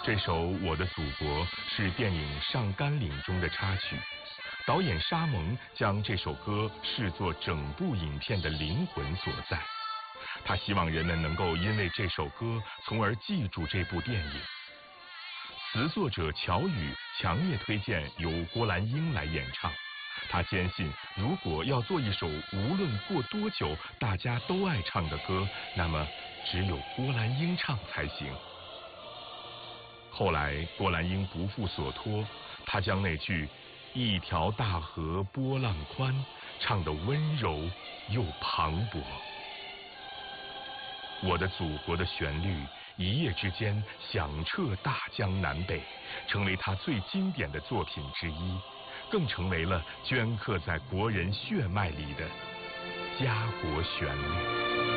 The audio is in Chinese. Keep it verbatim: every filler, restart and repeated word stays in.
这首《我的祖国》是电影《上甘岭》中的插曲，导演沙蒙将这首歌视作整部影片的灵魂所在。他希望人们能够因为这首歌，从而记住这部电影。词作者乔羽强烈推荐由郭兰英来演唱。他坚信，如果要做一首无论过多久大家都爱唱的歌，那么只有郭兰英唱才行。后来郭兰英不负所托，她将那句“一条大河波浪宽”唱得温柔又磅礴。我的祖国的旋律一夜之间响彻大江南北，成为她最经典的作品之一，更成为了镌刻在国人血脉里的家国旋律。